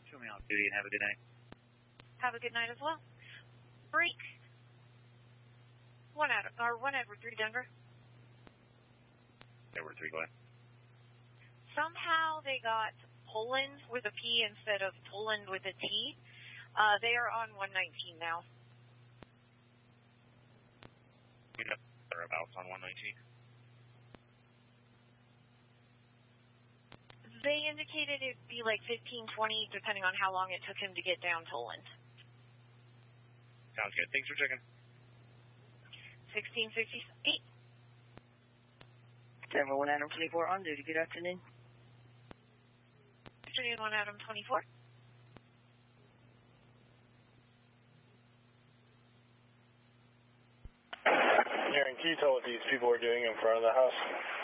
Show me off duty and have a good night. Have a good night as well. Break. 1 Edward 3 Denver. Edward 3, go ahead. Somehow they got Poland with a P instead of Poland with a T. They are on 119 now. You know, they're about on 119. They indicated it'd be like 15-20, depending on how long it took him to get down Poland. Sounds good. Thanks for checking. 1658. Denver 1 Adam 24 on duty. Good afternoon. Afternoon 1 Adam 24. Aaron, can you tell what these people are doing in front of the house?